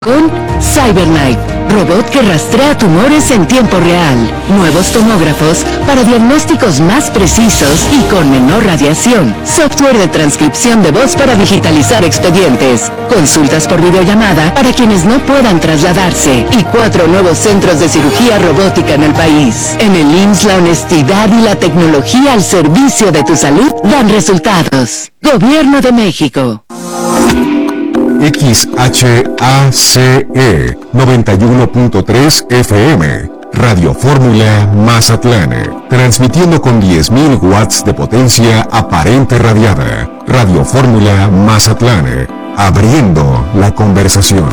Con CyberKnife, robot que rastrea tumores en tiempo real. Nuevos tomógrafos para diagnósticos más precisos y con menor radiación. Software de transcripción de voz para digitalizar expedientes. Consultas por videollamada para quienes no puedan trasladarse. Y 4 nuevos centros de cirugía robótica en el país. En el IMSS, la honestidad y la tecnología al servicio de tu salud dan resultados. Gobierno de México. XHACE 91.3 FM, Radio Fórmula Mazatlán, transmitiendo con 10.000 watts de potencia aparente radiada. Radio Fórmula Mazatlán, abriendo la conversación.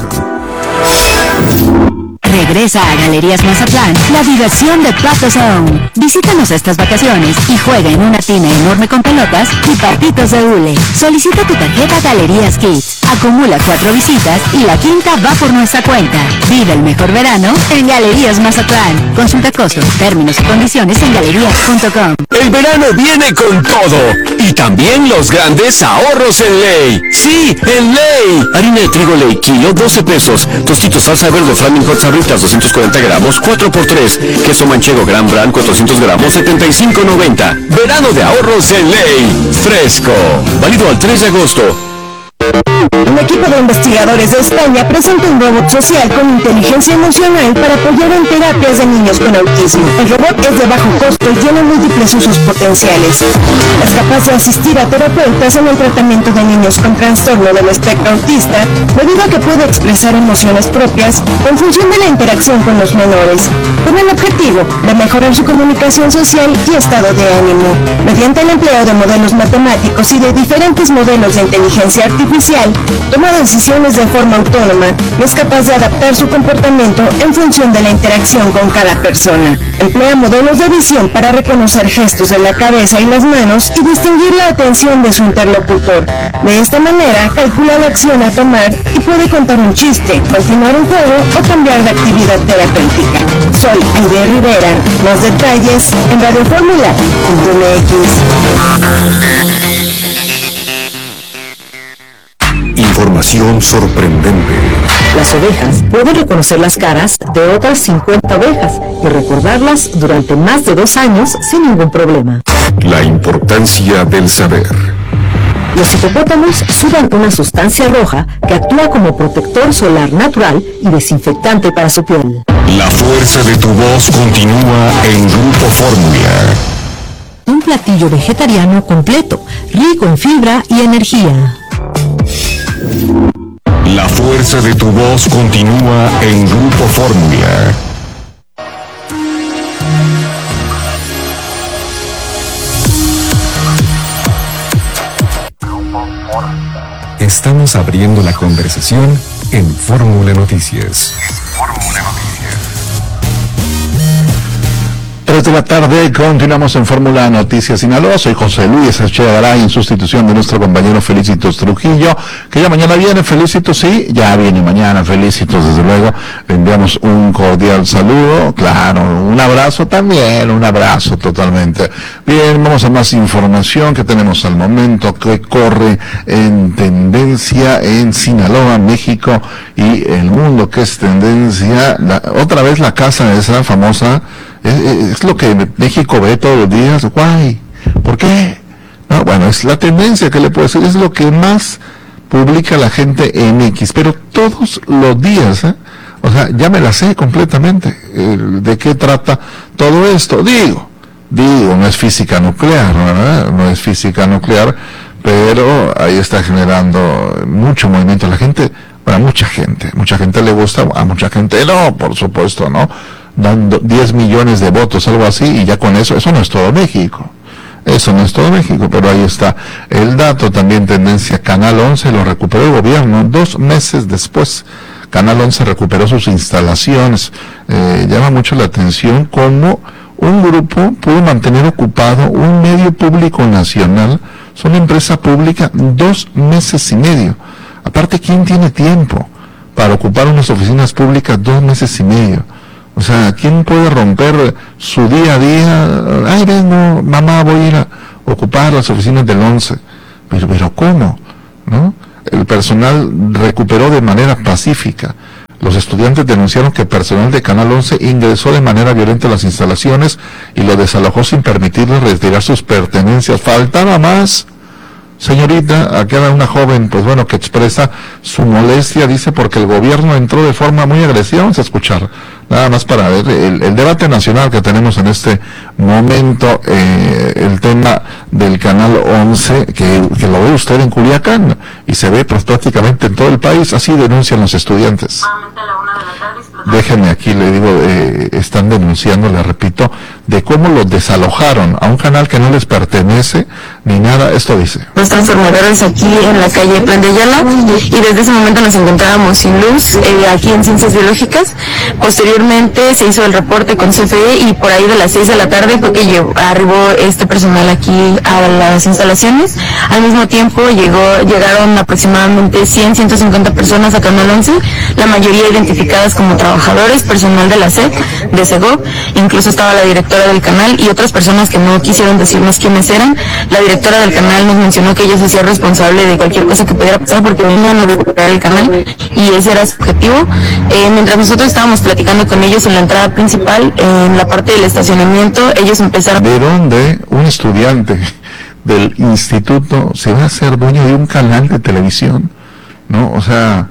Regresa a Galerías Mazatlán la diversión de Pato Zone. Visítanos estas vacaciones y juega en una tina enorme con pelotas y patitos de hule. Solicita tu tarjeta Galerías Kids. Acumula 4 visitas y la quinta va por nuestra cuenta. Vive el mejor verano en Galerías Mazatlán. Consulta costos, términos y condiciones en galerías.com. El verano viene con todo y también los grandes ahorros en Ley. Sí, en Ley. Harina de trigo Ley, kilo, 12 pesos. Tostitos salsa verde Flaming Hot Sabritas, 240 gramos, 4x3. Queso manchego Gran Bran, 400 gramos, 75.90. Verano de ahorros en Ley. Fresco. Válido al 3 de agosto. Un equipo de investigadores de España presenta un robot social con inteligencia emocional para apoyar en terapias de niños con autismo. El robot es de bajo costo y tiene múltiples usos potenciales. Es capaz de asistir a terapeutas en el tratamiento de niños con trastorno del espectro autista, debido a que puede expresar emociones propias en función de la interacción con los menores, con el objetivo de mejorar su comunicación social y estado de ánimo. Mediante el empleo de modelos matemáticos y de diferentes modelos de inteligencia artificial, toma decisiones de forma autónoma y es capaz de adaptar su comportamiento en función de la interacción con cada persona. Emplea modelos de visión para reconocer gestos de la cabeza y las manos y distinguir la atención de su interlocutor. De esta manera, calcula la acción a tomar y puede contar un chiste, continuar un juego o cambiar de actividad terapéutica. Soy Aide Rivera. Más detalles en radioformula.mx. Información sorprendente. Las ovejas pueden reconocer las caras de otras 50 ovejas y recordarlas durante más de 2 años sin ningún problema. La importancia del saber. Los hipopótamos sudan una sustancia roja que actúa como protector solar natural y desinfectante para su piel. La fuerza de tu voz continúa en Grupo Fórmula. Un platillo vegetariano completo, rico en fibra y energía. La fuerza de tu voz continúa en Grupo Fórmula. Estamos abriendo la conversación en Fórmula Noticias. 3 de la tarde, continuamos en Fórmula Noticias Sinaloa. Soy José Luis Archea Garay, en sustitución de nuestro compañero Felicitos Trujillo, que ya mañana viene. Felicitos, sí, ya viene mañana. Felicitos, desde luego. Le enviamos un cordial saludo, claro, un abrazo también, un abrazo totalmente. Bien, vamos a más información que tenemos al momento, que corre en tendencia en Sinaloa, México y el mundo, que es tendencia. Otra vez la casa esa famosa. Es lo que México ve todos los días. Guay, ¿por qué? No, bueno, es la tendencia que le puedo decir, es lo que más publica la gente en X, pero todos los días, o sea, ya me la sé completamente. ¿De qué trata todo esto? Digo, no es física nuclear, ¿verdad? No es física nuclear, pero ahí está generando mucho movimiento. La gente, bueno, mucha gente le gusta, a mucha gente no, por supuesto, ¿no? Dando 10 millones de votos, algo así, y ya con eso no es todo México. Eso no es todo México, pero ahí está el dato. También tendencia, Canal 11 lo recuperó el gobierno 2 meses después. Canal 11 recuperó sus instalaciones. Llama mucho la atención cómo un grupo pudo mantener ocupado un medio público nacional, es una empresa pública, 2 meses y medio. Aparte, ¿quién tiene tiempo para ocupar unas oficinas públicas 2 meses y medio? O sea, ¿quién puede romper su día a día? Ay, vengo, mamá, voy a ir a ocupar las oficinas del 11. Pero ¿cómo? ¿No? El personal recuperó de manera pacífica. Los estudiantes denunciaron que personal de Canal 11 ingresó de manera violenta a las instalaciones y lo desalojó sin permitirles retirar sus pertenencias. Faltaba más. Señorita, aquí hay una joven, pues bueno, que expresa su molestia, dice, porque el gobierno entró de forma muy agresiva. Vamos a escuchar, nada más para ver el debate nacional que tenemos en este momento, el tema del Canal 11, que lo ve usted en Culiacán, y se ve pues prácticamente en todo el país. Así denuncian los estudiantes. Déjenme aquí, le digo, están denunciando, le repito, de cómo los desalojaron a un canal que no les pertenece ni nada. Esto dice: los transformadores aquí en la calle Plan de Ayala, y desde ese momento nos encontrábamos sin luz aquí en Ciencias Biológicas. Posteriormente se hizo el reporte con CFE y por ahí de las 6 de la tarde fue que arribó este personal aquí a las instalaciones. Al mismo tiempo llegaron aproximadamente 150 personas a Canal 11, la mayoría identificadas como trabajadores, personal de la SEP, de SEGOP, incluso estaba la directora del canal y otras personas que no quisieron decirnos quiénes eran. La directora del canal nos mencionó que ella se hacía responsable de cualquier cosa que pudiera pasar porque venían a recuperar el canal y ese era su objetivo. Mientras nosotros estábamos platicando con ellos en la entrada principal, en la parte del estacionamiento, ellos empezaron... ¿De dónde un estudiante del instituto se va a hacer dueño de un canal de televisión? ¿No? O sea,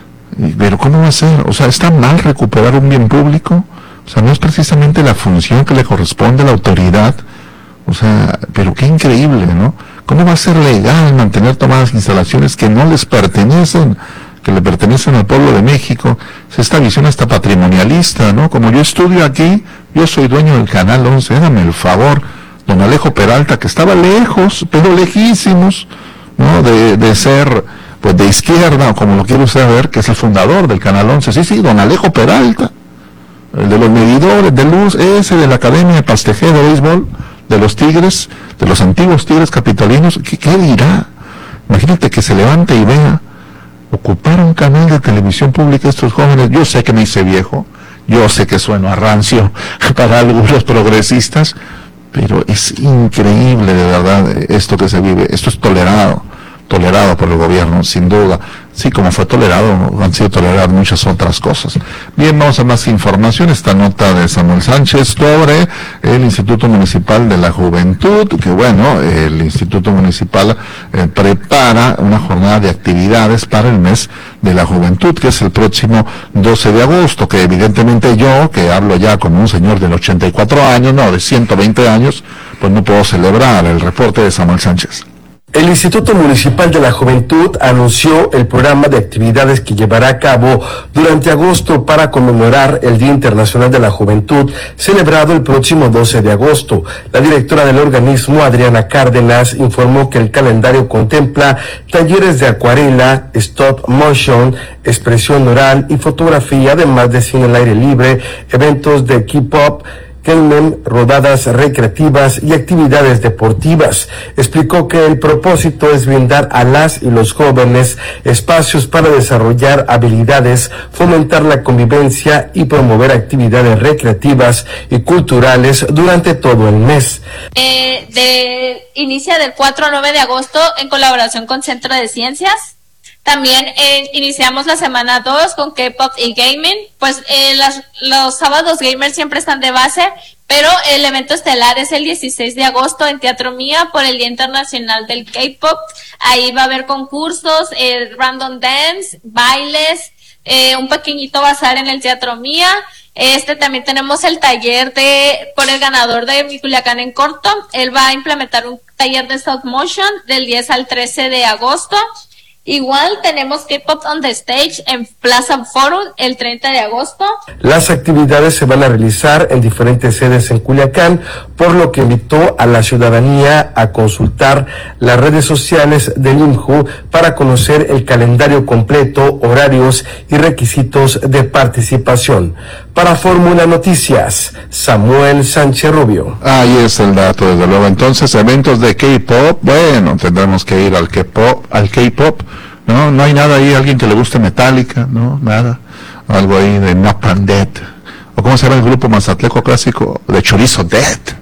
pero ¿cómo va a ser? O sea, ¿está mal recuperar un bien público? O sea, no es precisamente la función que le corresponde a la autoridad. O sea, pero qué increíble, ¿no? ¿Cómo va a ser legal mantener tomadas instalaciones que no les pertenecen, que le pertenecen al pueblo de México? Esta visión hasta patrimonialista, ¿no? Como yo estudio aquí, yo soy dueño del Canal 11, hágame el favor, don Alejo Peralta, que estaba lejos, pero lejísimos, ¿no? De ser, pues, de izquierda, o como lo quiere usted ver, que es el fundador del Canal 11. Sí, don Alejo Peralta, el de los medidores de luz, ese de la Academia de Pastejeo de Béisbol, de los Tigres, de los antiguos Tigres capitalinos. ¿Qué dirá? Imagínate que se levante y vea ocupar un canal de televisión pública estos jóvenes. Yo sé que me hice viejo, yo sé que sueno a rancio para algunos progresistas, pero es increíble de verdad esto que se vive. Esto es tolerado por el gobierno, sin duda. Sí, como fue tolerado, han sido toleradas muchas otras cosas. Bien, vamos a más información. Esta nota de Samuel Sánchez sobre el Instituto Municipal de la Juventud, que bueno, el Instituto Municipal prepara una jornada de actividades para el mes de la Juventud, que es el próximo 12 de agosto, que evidentemente yo, que hablo ya como un señor de 84 años, no, de 120 años, pues no puedo celebrar. El reporte de Samuel Sánchez. El Instituto Municipal de la Juventud anunció el programa de actividades que llevará a cabo durante agosto para conmemorar el Día Internacional de la Juventud, celebrado el próximo 12 de agosto. La directora del organismo, Adriana Cárdenas, informó que el calendario contempla talleres de acuarela, stop motion, expresión oral y fotografía, además de cine al aire libre, eventos de K-pop, gaming, rodadas recreativas y actividades deportivas. Explicó que el propósito es brindar a las y los jóvenes espacios para desarrollar habilidades, fomentar la convivencia y promover actividades recreativas y culturales durante todo el mes. Inicia del 4 al 9 de agosto en colaboración con Centro de Ciencias. También iniciamos la semana 2 con K-pop y gaming. Pues los sábados gamers siempre están de base, pero el evento estelar es el 16 de agosto en Teatro Mía por el Día Internacional del K-pop. Ahí va a haber concursos, random dance, bailes, un pequeñito bazar en el Teatro Mía. También tenemos el taller por el ganador de Mi Culiacán en corto. Él va a implementar un taller de stop motion del 10 al 13 de agosto. Igual tenemos K-pop on the Stage en Plaza Forum el 30 de agosto. Las actividades se van a realizar en diferentes sedes en Culiacán, por lo que invitó a la ciudadanía a consultar las redes sociales del IMJU para conocer el calendario completo, horarios y requisitos de participación. Para Fórmula Noticias, Samuel Sánchez Rubio. Ahí es el dato, desde luego. Entonces, eventos de K-pop, bueno, tendremos que ir al K-pop. No hay nada ahí, alguien que le guste Metallica, no, nada. Algo ahí de Napalm Death. O cómo se llama el grupo mazatleco clásico de Chorizo Death.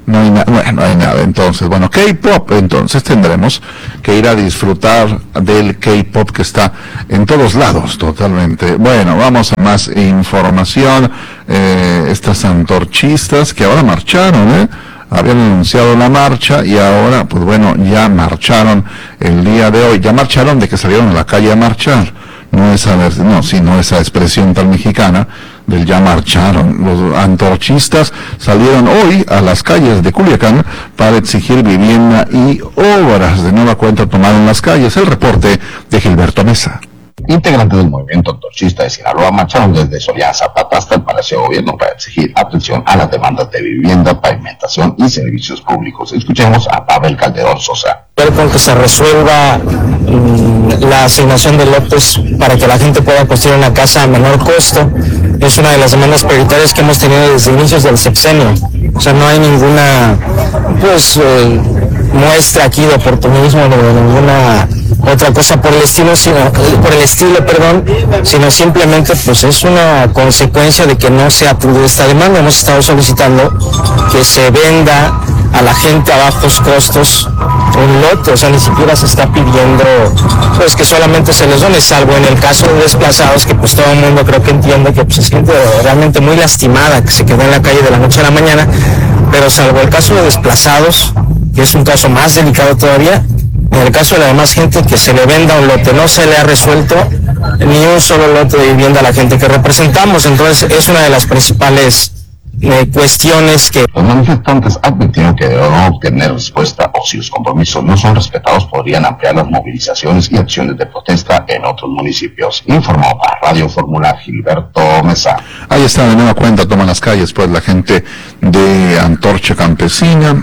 No hay nada. Entonces, bueno, K-pop, entonces tendremos que ir a disfrutar del K-pop que está en todos lados, totalmente. Bueno, vamos a más información. Estas antorchistas que ahora marcharon, habían anunciado la marcha y ahora, pues bueno, ya marcharon el día de hoy. Ya marcharon de que salieron a la calle a marchar. No esa expresión tan mexicana del ya marcharon. Los antorchistas salieron hoy a las calles de Culiacán para exigir vivienda y obras. De nueva cuenta tomaron las calles. El reporte de Gilberto Mesa. Integrantes del movimiento antorchista de Sinaloa marcharon desde Soriana Zapata hasta el Palacio de Gobierno para exigir atención a las demandas de vivienda, pavimentación y servicios públicos. Escuchemos a Pavel Calderón Sosa. Con que se resuelva la asignación de lotes para que la gente pueda construir una casa a menor costo es una de las demandas prioritarias que hemos tenido desde inicios del sexenio. O sea, no hay ninguna muestra aquí de oportunismo o de ninguna otra cosa por el estilo, sino simplemente pues es una consecuencia de que no se acudió esta demanda. Hemos estado solicitando que se venda a la gente a bajos costos un lote, o sea, ni siquiera se está pidiendo pues que solamente se les done, salvo en el caso de desplazados, que pues todo el mundo creo que entiende que pues es gente realmente muy lastimada que se quedó en la calle de la noche a la mañana, pero salvo el caso de desplazados, que es un caso más delicado todavía, en el caso de la demás gente que se le venda un lote, no se le ha resuelto ni un solo lote de vivienda a la gente que representamos. Entonces es una de las principales cuestiones que... Los manifestantes advirtieron que de no obtener respuesta o si los compromisos no son respetados podrían ampliar las movilizaciones y acciones de protesta en otros municipios. Informó para Radio Fórmula Gilberto Mesa. Ahí está, de nueva cuenta, toman las calles pues la gente de Antorcha Campesina,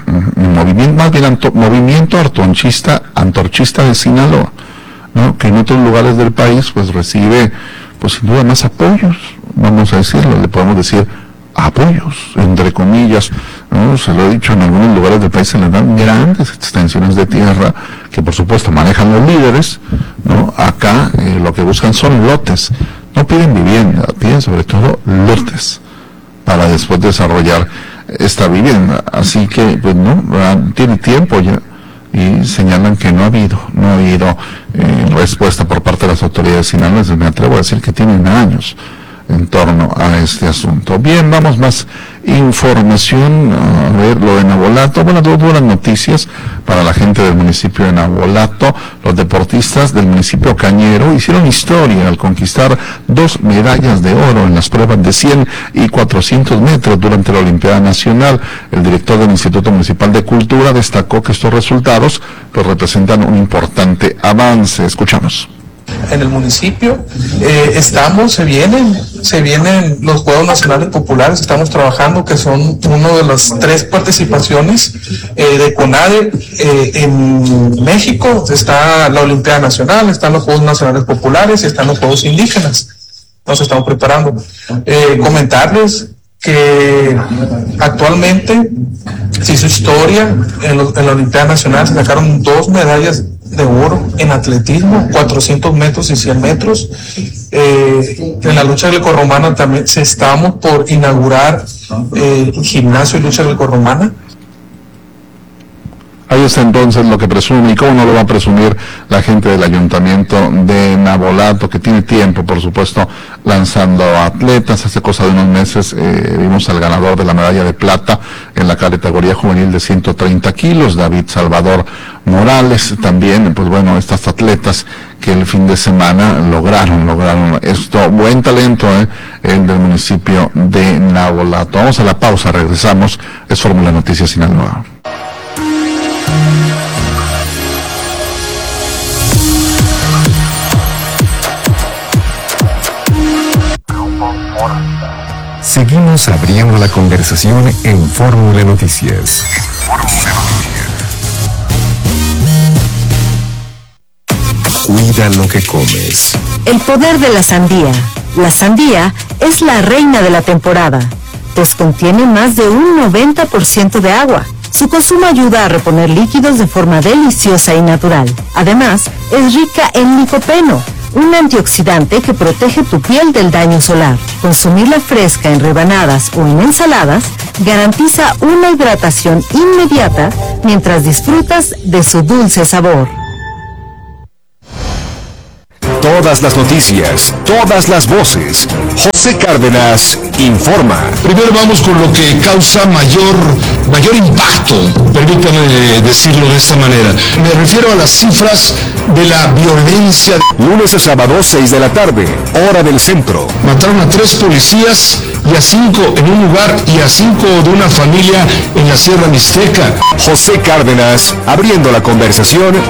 movimiento antorchista de Sinaloa, ¿no? Que en otros lugares del país pues recibe pues sin duda más apoyos, vamos a decirlo, le podemos decir apoyos, entre comillas, ¿no? Se lo he dicho, en algunos lugares del país se les dan grandes extensiones de tierra que por supuesto manejan los líderes, ¿no? Acá lo que buscan son lotes, no piden vivienda, piden sobre todo lotes para después desarrollar esta vivienda, así que pues no, tiene tiempo ya y señalan que no ha habido respuesta por parte de las autoridades sinaloenses. Me atrevo a decir que tienen años en torno a este asunto. Bien, vamos más información, a ver lo de Navolato. Bueno, dos buenas noticias para la gente del municipio de Navolato. Los deportistas del municipio cañero hicieron historia al conquistar 2 medallas de oro en las pruebas de 100 y 400 metros durante la Olimpiada Nacional. El director del Instituto Municipal de Cultura destacó que estos resultados pues representan un importante avance. Escuchamos. En el municipio se vienen los Juegos Nacionales Populares, estamos trabajando, que son una de las 3 participaciones de CONADE. En México está la Olimpiada Nacional, están los Juegos Nacionales Populares y están los Juegos Indígenas. Nos estamos preparando. Comentarles que actualmente se hizo historia en la Olimpiada Nacional, se sacaron 2 medallas de oro en atletismo, 400 metros y 100 metros. En la lucha grecorromana también estamos por inaugurar el gimnasio de lucha grecorromana. Ahí está entonces lo que presume, y cómo no lo va a presumir la gente del ayuntamiento de Navolato, que tiene tiempo, por supuesto, lanzando atletas. Hace cosa de unos meses vimos al ganador de la medalla de plata en la categoría juvenil de 130 kilos, David Salvador Morales. También, pues bueno, estas atletas que el fin de semana lograron esto. Buen talento, el del municipio de Navolato. Vamos a la pausa, regresamos. Es Fórmula Noticias Sinaloa. Seguimos abriendo la conversación en Fórmula Noticias. Cuida lo que comes. El poder de la sandía. La sandía es la reina de la temporada, pues contiene más de un 90% de agua. Su consumo ayuda a reponer líquidos de forma deliciosa y natural. Además, es rica en licopeno, un antioxidante que protege tu piel del daño solar. Consumirla fresca en rebanadas o en ensaladas garantiza una hidratación inmediata mientras disfrutas de su dulce sabor. Todas las noticias, todas las voces. José Cárdenas informa. Primero vamos con lo que causa mayor impacto, permítame decirlo de esta manera. Me refiero a las cifras de la violencia. Lunes a sábado, 6 de la tarde, hora del centro. Mataron a 3 policías y a 5 en un lugar y a 5 de una familia en la Sierra Mixteca. José Cárdenas, abriendo la conversación